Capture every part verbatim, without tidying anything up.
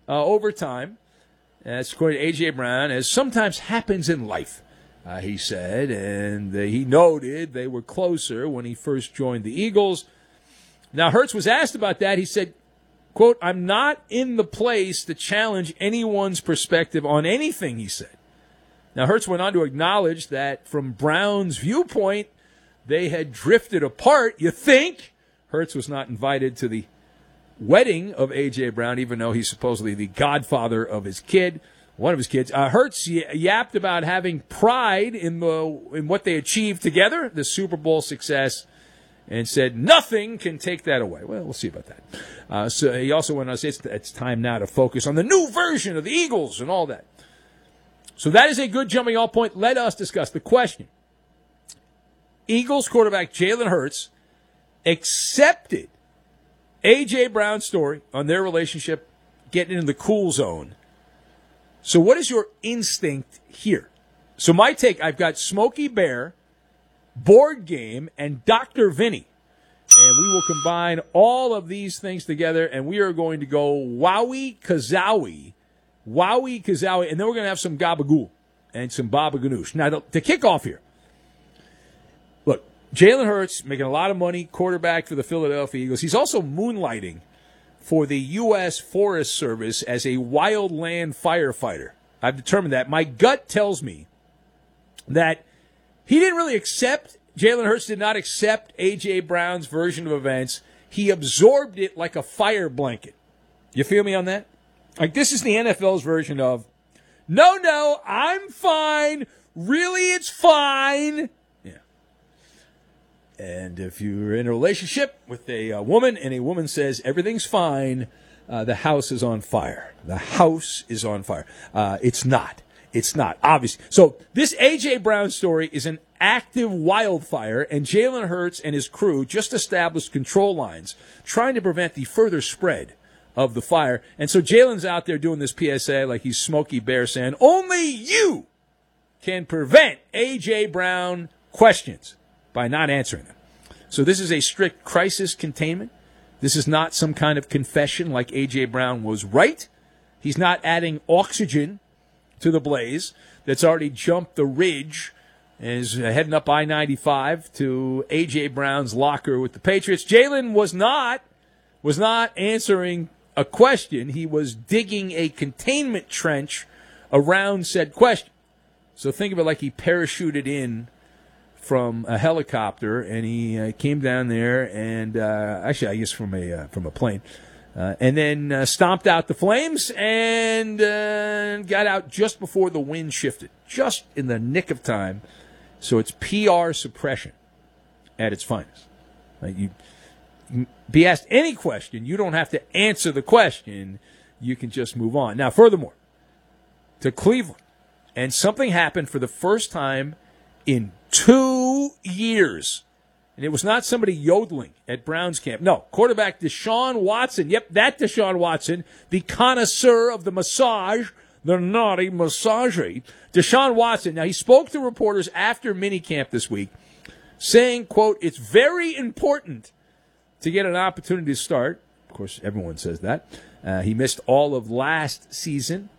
uh, over time. That's according to A J. Brown, as sometimes happens in life, uh, he said. And uh, he noted they were closer when he first joined the Eagles. Now, Hurts was asked about that. He said, quote, "I'm not in the place to challenge anyone's perspective on anything," he said. Now, Hurts went on to acknowledge that from Brown's viewpoint, they had drifted apart. You think? Hurts was not invited to the wedding of A J. Brown, even though he's supposedly the godfather of his kid, one of his kids. Uh, Hurts y- yapped about having pride in the in what they achieved together, the Super Bowl success, and said nothing can take that away. Well, we'll see about that. Uh, so he also went on to say it's, it's time now to focus on the new version of the Eagles and all that. So that is a good jumping off point. Let us discuss the question. Eagles quarterback Jalen Hurts accepted A J. Brown's story on their relationship getting into the cool zone. So what is your instinct here? So my take, I've got Smokey Bear, Board Game, and Doctor Vinny. And we will combine all of these things together, and we are going to go wowie kazowie. Wowie kazowie, and then we're going to have some gabagool and some baba ganoush. Now, to, to kick off here, look, Jalen Hurts making a lot of money, quarterback for the Philadelphia Eagles. He's also moonlighting for the U S Forest Service as a wildland firefighter. I've determined that. My gut tells me that he didn't really accept, Jalen Hurts did not accept A J. Brown's version of events. He absorbed it like a fire blanket. You feel me on that? Like, this is the N F L's version of, no, no, I'm fine. Really, it's fine. Yeah. And if you're in a relationship with a uh, woman and a woman says everything's fine, uh, the house is on fire. The house is on fire. Uh, it's not. It's not, obviously. So this A J. Brown story is an active wildfire, and Jalen Hurts and his crew just established control lines trying to prevent the further spread of the fire. And so Jalen's out there doing this P S A like he's Smokey Bear saying, only you can prevent A J. Brown questions by not answering them. So this is a strict crisis containment. This is not some kind of confession like A J. Brown was right. He's not adding oxygen to the blaze that's already jumped the ridge and is heading up I ninety-five to A J. Brown's locker with the Patriots. Jalen was not was not answering a question. He was digging a containment trench around said question. So think of it like he parachuted in from a helicopter, and he uh, came down there, and uh, actually, I guess from a uh, from a plane, uh, and then uh, stomped out the flames and uh, got out just before the wind shifted, just in the nick of time. So it's P R suppression at its finest. Like you. Be asked any question, you don't have to answer the question. You can just move on. Now, furthermore, to Cleveland, and something happened for the first time in two years. And it was not somebody yodeling at Browns camp. No, quarterback Deshaun Watson. Yep, that Deshaun Watson, the connoisseur of the massage, the naughty massager. Deshaun Watson. Now, he spoke to reporters after minicamp this week, saying, quote, "It's very important to get an opportunity to start." Of course, everyone says that. Uh, he missed all of last season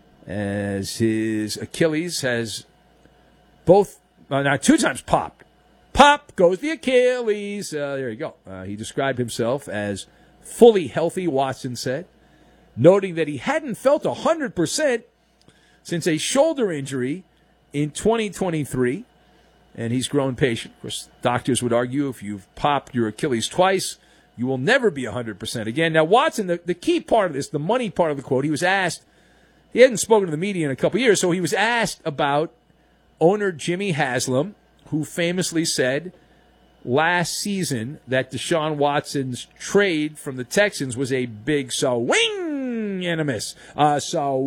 as his Achilles has both, uh, now two times popped. Pop goes the Achilles. Uh, there you go. Uh, he described himself as fully healthy, Watson said, noting that he hadn't felt one hundred percent since a shoulder injury in twenty twenty-three. And he's grown patient. Of course, doctors would argue if you've popped your Achilles twice, you will never be one hundred percent again. Now, Watson, the, the key part of this, the money part of the quote, he was asked, he hadn't spoken to the media in a couple years, so he was asked about owner Jimmy Haslam, who famously said last season that Deshaun Watson's trade from the Texans was a big swing and a miss. Uh,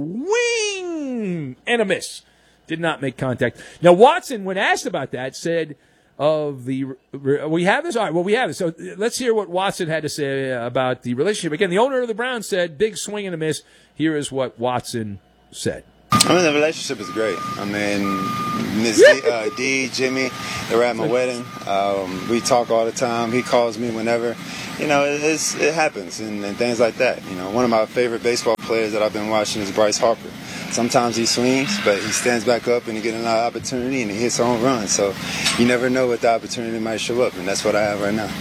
swing and a miss. Did not make contact. Now, Watson, when asked about that, said of the, we have this? All right, well, we have it. So let's hear what Watson had to say about the relationship. Again, the owner of the Browns said, big swing and a miss. Here is what Watson said. I mean, the relationship is great. I mean, Miss D, uh, D, Jimmy, they were at my wedding. Um, we talk all the time. He calls me whenever. You know, it, it's, it happens and, and things like that. You know, one of my favorite baseball players that I've been watching is Bryce Harper. Sometimes he swings, but he stands back up and he gets another opportunity and he hits home run. So you never know what the opportunity might show up, and that's what I have right now.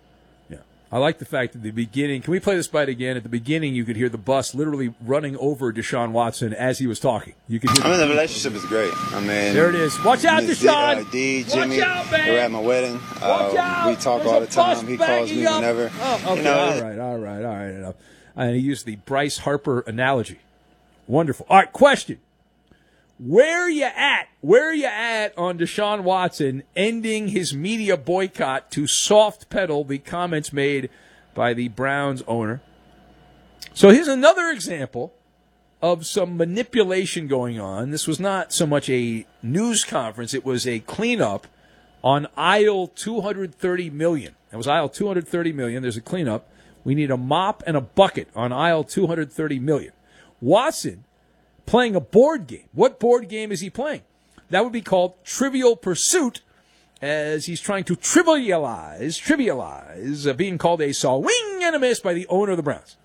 I like the fact that at the beginning, can we play this bite again? At the beginning, you could hear the bus literally running over Deshaun Watson as he was talking. You could hear I mean, the relationship is great. I mean, there it is. Watch out, Miss Deshaun. D, uh, D, Jimmy, Watch out, man. they were at my wedding. Watch Um, out. we talk There's all a the time. bus He calls me backing up. whenever. Oh, okay, you know, all right, all right, all right. Enough. And he used the Bryce Harper analogy. Wonderful. All right, question. Where are you at? Where are you at on Deshaun Watson ending his media boycott to soft pedal the comments made by the Browns owner? So here's another example of some manipulation going on. This was not so much a news conference, it was a cleanup on aisle two hundred thirty million. That was aisle two hundred thirty million. There's a cleanup. We need a mop and a bucket on aisle two hundred thirty million. Watson playing a board game. What board game is he playing? That would be called Trivial Pursuit, as he's trying to trivialize, trivialize uh, being called a swing and a miss by the owner of the Browns.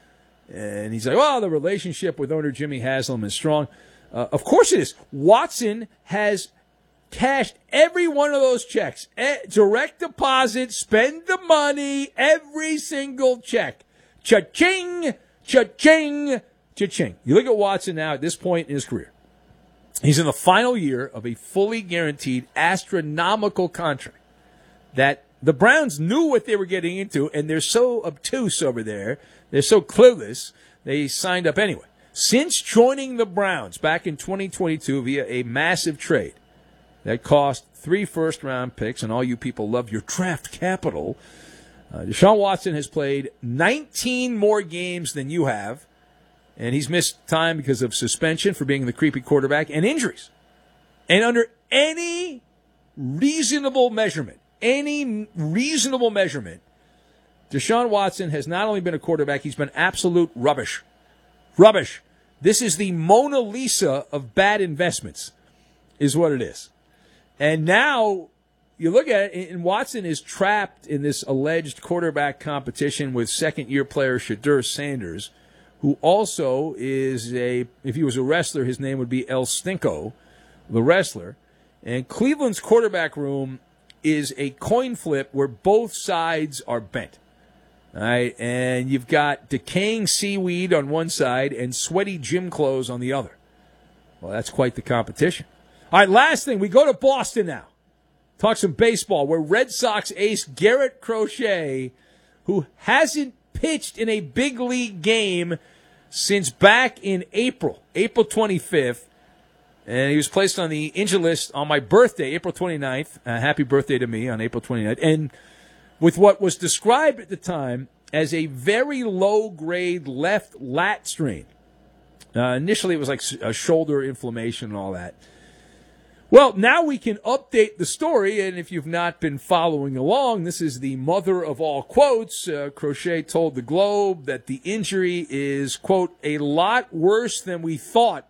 And he's like, well, the relationship with owner Jimmy Haslam is strong. Uh, of course it is. Watson has cashed every one of those checks. E- direct deposit, spend the money, every single check. Cha-ching, cha-ching, cha-ching. You look at Watson now at this point in his career. He's in the final year of a fully guaranteed astronomical contract that the Browns knew what they were getting into, and they're so obtuse over there. They're so clueless, they signed up anyway. Since joining the Browns back in twenty twenty-two via a massive trade that cost three first-round picks, and all you people love your draft capital, uh, Deshaun Watson has played nineteen more games than you have. And he's missed time because of suspension for being the creepy quarterback and injuries. And under any reasonable measurement, any reasonable measurement, Deshaun Watson has not only been a quarterback, he's been absolute rubbish. Rubbish. This is the Mona Lisa of bad investments, is what it is. And now you look at it, and Watson is trapped in this alleged quarterback competition with second-year player Shadur Sanders, who also is a, if he was a wrestler, his name would be El Stinko, the wrestler. And Cleveland's quarterback room is a coin flip where both sides are bent. All right, and you've got decaying seaweed on one side and sweaty gym clothes on the other. Well, that's quite the competition. All right, last thing, we go to Boston now. Talk some baseball, where Red Sox ace Garrett Crochet, who hasn't pitched in a big league game since back in April, April twenty-fifth, and he was placed on the injured list on my birthday, April twenty-ninth. Uh, happy birthday to me on April twenty-ninth. And with what was described at the time as a very low-grade left lat strain. Uh, initially, it was like a shoulder inflammation and all that. Well, now we can update the story, and if you've not been following along, this is the mother of all quotes. Uh, Crochet told the Globe that the injury is, quote, a lot worse than we thought.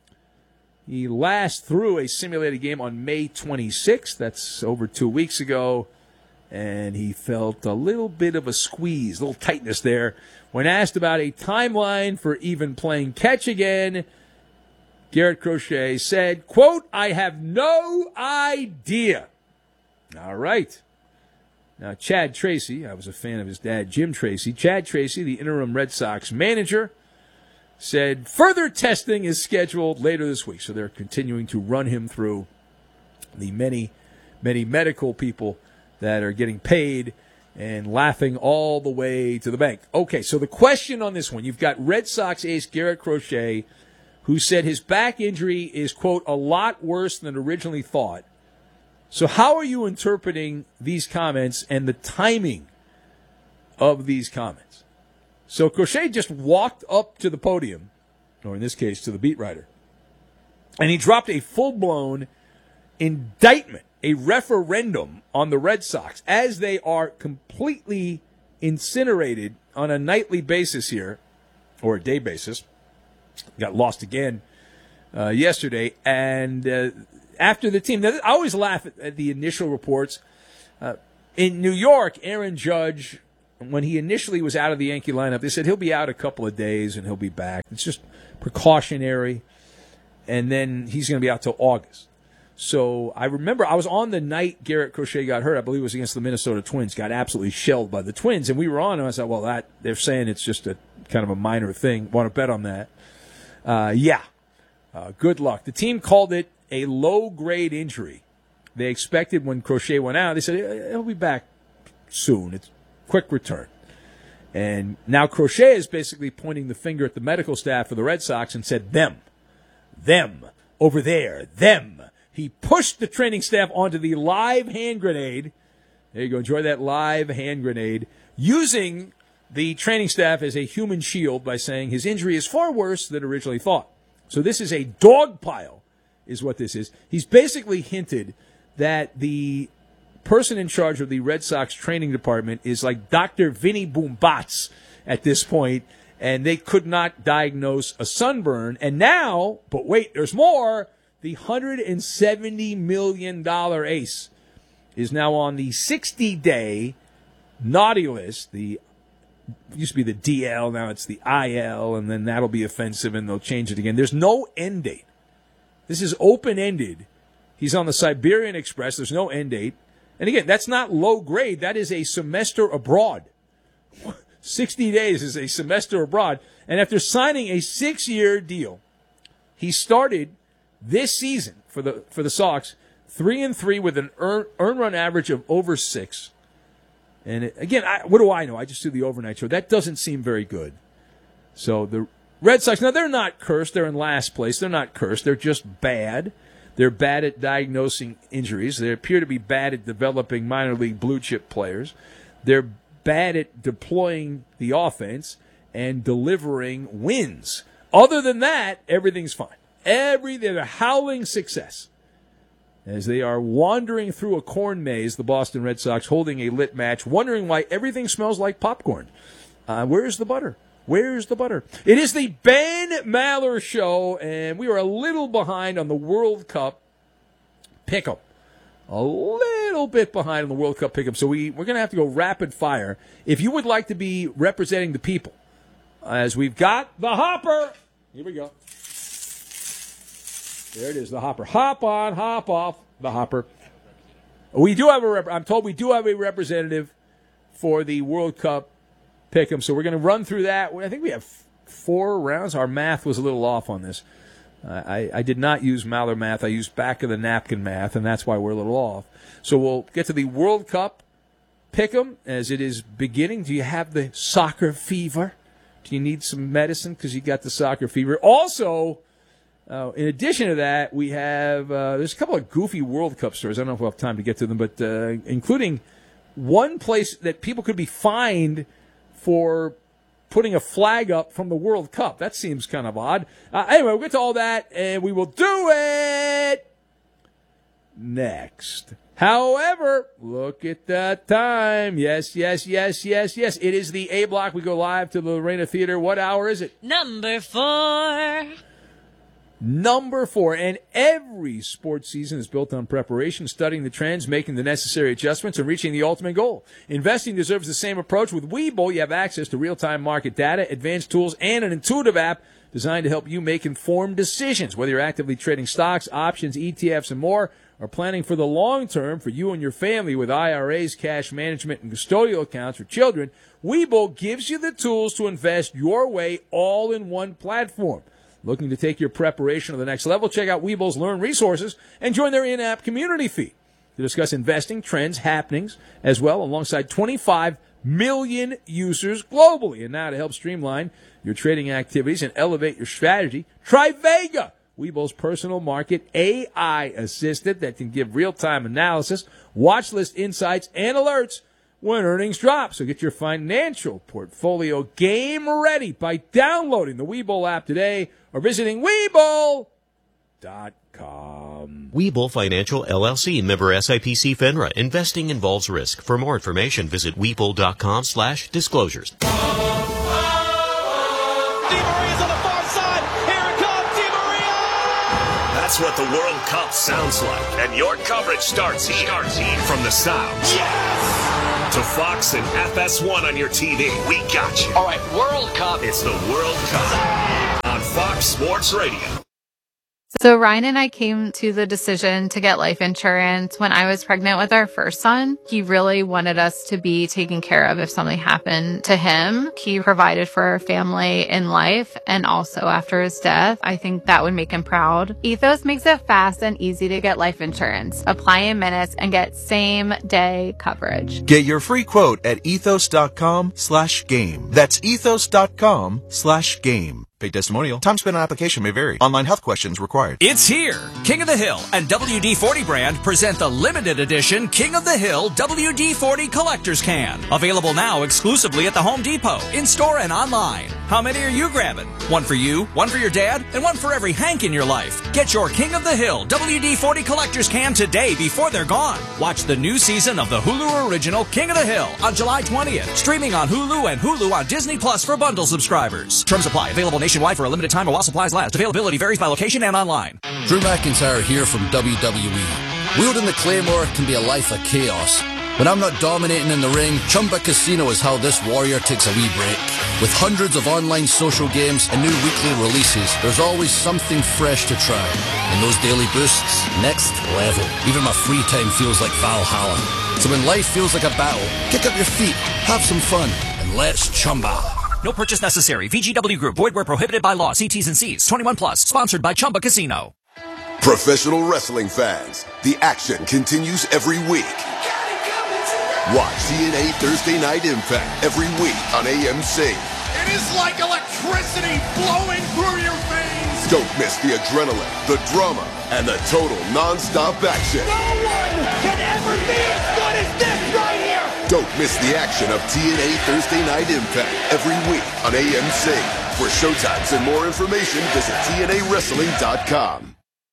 He last threw a simulated game on May twenty-sixth. That's over two weeks ago. And he felt a little bit of a squeeze, a little tightness there. When asked about a timeline for even playing catch again, Garrett Crochet said, quote, I have no idea. All right. Now, Chad Tracy, I was a fan of his dad, Jim Tracy. Chad Tracy, the interim Red Sox manager, said further testing is scheduled later this week. So they're continuing to run him through the many, many medical people that are getting paid and laughing all the way to the bank. Okay, so the question on this one, you've got Red Sox ace Garrett Crochet, who said his back injury is, quote, a lot worse than originally thought. So how are you interpreting these comments and the timing of these comments? So Crochet just walked up to the podium, or in this case to the beat writer, and he dropped a full-blown indictment, a referendum on the Red Sox as they are completely incinerated on a nightly basis here, or a day basis. Got lost again uh, yesterday. And uh, after the team, now, I always laugh at, at the initial reports. Uh, in New York, Aaron Judge, when he initially was out of the Yankee lineup, they said he'll be out a couple of days and he'll be back. It's just precautionary. And then he's going to be out till August. So I remember I was on the night Garrett Crochet got hurt. I believe it was against the Minnesota Twins. Got absolutely shelled by the Twins. And we were on, and I said, well, that they're saying it's just a kind of a minor thing. Want to bet on that? Uh, yeah. Uh, good luck. The team called it a low-grade injury. They expected when Crochet went out, they said, he'll be back soon. It's quick return. And now Crochet is basically pointing the finger at the medical staff for the Red Sox and said, them, them, over there, them. He pushed the training staff onto the live hand grenade. There you go. Enjoy that live hand grenade. Using the training staff as a human shield by saying his injury is far worse than originally thought. So this is a dog pile, is what this is. He's basically hinted that the person in charge of the Red Sox training department is like Doctor Vinny Boombats at this point, and they could not diagnose a sunburn. And now, but wait, there's more. The one hundred seventy million dollars ace is now on the sixty-day naughty list. The used to be the D L, now it's the I L, and then that'll be offensive, and they'll change it again. There's no end date. This is open-ended. He's on the Siberian Express. There's no end date. And again, that's not low grade. That is a semester abroad. sixty days is a semester abroad. And after signing a six-year deal, he started this season for the for the Sox, three and three with an earn, earn run average of over six. And it, again, I, what do I know? I just do the overnight show. That doesn't seem very good. So the Red Sox, now they're not cursed. They're in last place. They're not cursed. They're just bad. They're bad at diagnosing injuries. They appear to be bad at developing minor league blue chip players. They're bad at deploying the offense and delivering wins. Other than that, everything's fine. Every they're a howling success as they are wandering through a corn maze, the Boston Red Sox holding a lit match, wondering why everything smells like popcorn. Uh, where's the butter? Where's the butter? It is the Ben Maller Show, and we are a little behind on the World Cup pick'em. A little bit behind on the World Cup pick'em, so we, we're going to have to go rapid fire. If you would like to be representing the people, as we've got the hopper. Here we go. There it is, the hopper. Hop on, hop off, the hopper. We do have a rep- I'm told we do have a representative for the World Cup pick'em, so we're going to run through that. I think we have four rounds. Our math was a little off on this. Uh, I, I did not use Maller math. I used back of the napkin math, and that's why we're a little off. So we'll get to the World Cup pick'em as it is beginning. Do you have the soccer fever? Do you need some medicine because you got the soccer fever? Also, Uh, in addition to that, we have, uh, there's a couple of goofy World Cup stories. I don't know if we'll have time to get to them, but uh, including one place that people could be fined for putting a flag up from the World Cup. That seems kind of odd. Uh, anyway, we'll get to all that, and we will do it next. However, look at the time. Yes, yes, yes, yes, yes. It is the A Block. We go live to the Lorena Theater. What hour is it? Number four. Number four, and every sports season is built on preparation, studying the trends, making the necessary adjustments, and reaching the ultimate goal. Investing deserves the same approach. With Webull, you have access to real-time market data, advanced tools, and an intuitive app designed to help you make informed decisions. Whether you're actively trading stocks, options, E T Fs, and more, or planning for the long term for you and your family with I R As, cash management, and custodial accounts for children, Webull gives you the tools to invest your way all in one platform. Looking to take your preparation to the next level? Check out Webull's Learn Resources and join their in-app community feed to discuss investing, trends, happenings, as well, alongside twenty-five million users globally. And now to help streamline your trading activities and elevate your strategy, try Vega, Webull's personal market A I assistant that can give real-time analysis, watch list insights, and alerts when earnings drop. So get your financial portfolio game ready by downloading the Webull app today or visiting Webull dot com. Webull Financial L L C, member S I P C FINRA. Investing involves risk. For more information, visit Webull dot com slash disclosures. Di Maria's on the far side. Here it comes, Di Maria! That's what the World Cup sounds like. And your coverage starts here. Starts here. From the sounds. Yes! To Fox and F S one on your T V. We got you. All right, World Cup. It's the World Cup on Fox Sports Radio. So Ryan and I came to the decision to get life insurance when I was pregnant with our first son. He really wanted us to be taken care of if something happened to him. He provided for our family in life and also after his death. I think that would make him proud. Ethos makes it fast and easy to get life insurance. Apply in minutes and get same day coverage. Get your free quote at ethos.com slash game. That's ethos.com slash game. Paid testimonial. Time spent on application may vary. Online health questions required. It's here. King of the Hill and W D forty brand present the limited edition King of the Hill W D forty Collector's Can. Available now exclusively at the Home Depot, in-store and online. How many are you grabbing? One for you, one for your dad, and one for every Hank in your life. Get your King of the Hill W D forty Collector's Can today before they're gone. Watch the new season of the Hulu original King of the Hill on July twentieth. Streaming on Hulu and Hulu on Disney Plus for bundle subscribers. Terms apply. Available nationwide for a limited time or while supplies last. Availability varies by location and online. Drew McIntyre here from W W E. Wielding the Claymore can be a life of chaos. When I'm not dominating in the ring, Chumba Casino is how this warrior takes a wee break. With hundreds of online social games and new weekly releases, there's always something fresh to try. And those daily boosts, next level. Even my free time feels like Valhalla. So when life feels like a battle, kick up your feet, have some fun, and let's Chumba. No purchase necessary. V G W Group. Void where prohibited by law. See T's and C's. twenty-one plus. Sponsored by Chumba Casino. Professional wrestling fans, the action continues every week. Watch T N A Thursday Night Impact every week on A M C. It is like electricity flowing through your veins. Don't miss the adrenaline, the drama, and the total non-stop action. No one can ever be as good as this right here. Don't miss the action of T N A Thursday Night Impact every week on A M C. For showtimes and more information, visit T N A wrestling dot com.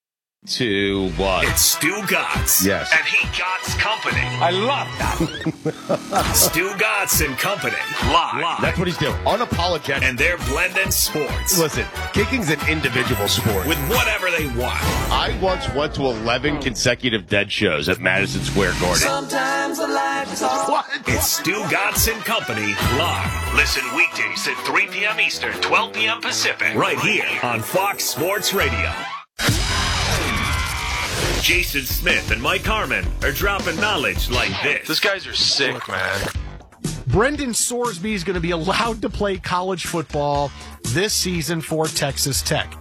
To what? It's Stu Gotts. Yes. And he Gotts Company. I love that. Stu Gotts and Company. Live. Live. That's what he's doing. Unapologetic. And they're blending sports. Listen, kicking's an individual sport. With whatever they want. I once went to eleven consecutive dead shows at Madison Square Garden. Sometimes I like to talk. What? It's Stu Gotts and Company live. Listen weekdays at three p.m. Eastern, twelve p.m. Pacific. Right here on Fox Sports Radio. Jason Smith and Mike Harmon are dropping knowledge like this. These guys are sick, man. Brendan Sorsby is going to be allowed to play college football this season for Texas Tech.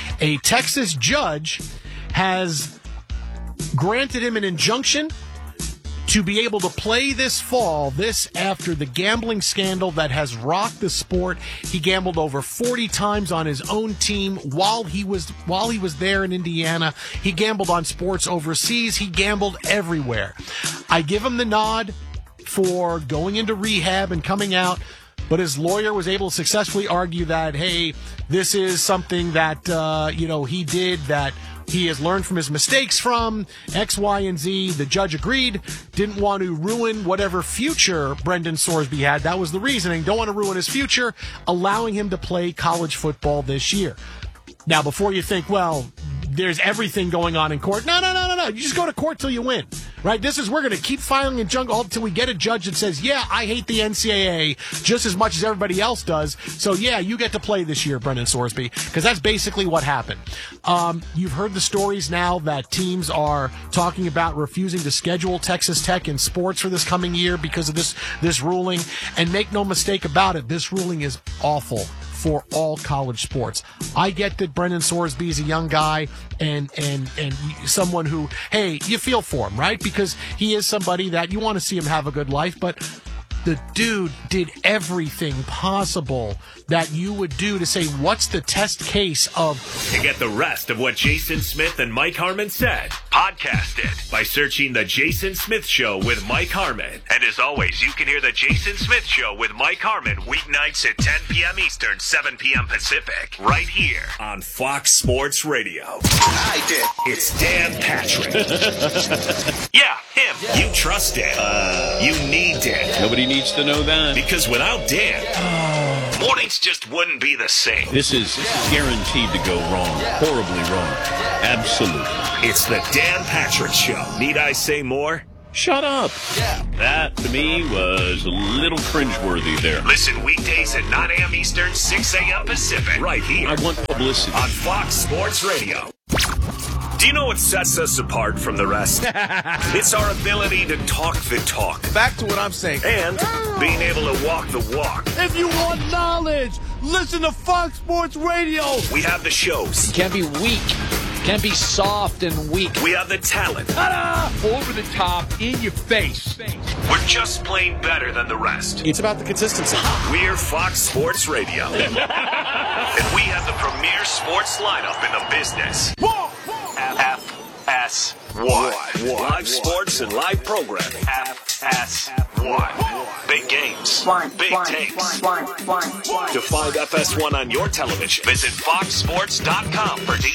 A Texas judge has granted him an injunction to be able to play this fall, this after the gambling scandal that has rocked the sport. He gambled over forty times on his own team while he was while he was there in Indiana. He gambled on sports overseas. He gambled everywhere. I give him the nod for going into rehab and coming out, but his lawyer was able to successfully argue that, hey, this is something that, uh, you know, he did that he has learned from his mistakes from X, Y, and Z. The judge agreed, didn't want to ruin whatever future Brendan Sorsby had. That was the reasoning. Don't want to ruin his future, allowing him to play college football this year. Now, before you think, well, there's everything going on in court. No, no, no, no, no. You just go to court till you win, right? This is, we're going to keep filing injunction all until we get a judge that says, yeah, I hate the N C double A just as much as everybody else does. So, yeah, you get to play this year, Brendan Sorsby, because that's basically what happened. Um, you've heard the stories now that teams are talking about refusing to schedule Texas Tech in sports for this coming year because of this, this ruling. And make no mistake about it, this ruling is awful for all college sports. I get that Brendan Sorsby is a young guy and and and someone who, hey, you feel for him, right? Because he is somebody that you want to see him have a good life, but the dude did everything possible that you would do to say, what's the test case of... To get the rest of what Jason Smith and Mike Harmon said, podcast it by searching The Jason Smith Show with Mike Harmon. And as always, you can hear The Jason Smith Show with Mike Harmon weeknights at ten p.m. Eastern, seven p.m. Pacific, right here on Fox Sports Radio. I did. It's Dan Patrick. Yeah, him. Yeah. You trust Dan. Uh, you need Dan. Nobody needs to know that. Because without Dan... Oh. mornings just wouldn't be the same. This is guaranteed to go wrong. Horribly wrong. Absolutely. It's the Dan Patrick Show. Need I say more? Shut up. That, to me, was a little cringeworthy there. Listen weekdays at nine a.m. Eastern, six a.m. Pacific. Right here. I want publicity. On Fox Sports Radio. Do you know what sets us apart from the rest? It's our ability to talk the talk. Back to what I'm saying. And being able to walk the walk. If you want knowledge, listen to Fox Sports Radio. We have the shows. You can't be weak. Can't be soft and weak. We have the talent. Ta-da! Over the top, in your face. We're just plain better than the rest. It's about the consistency. We're Fox Sports Radio. And we have the premier sports lineup in the business. F S one. Live sports and live programming. F S one. Big games. Big takes. To find F S one on your television, visit fox sports dot com for details.